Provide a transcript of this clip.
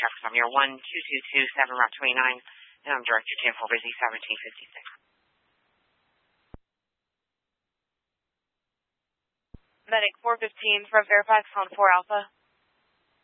I'm your 12227 Route 29, and I'm directed to Fort Busy 1756. Medic 415 from Fairfax on 4 Alpha.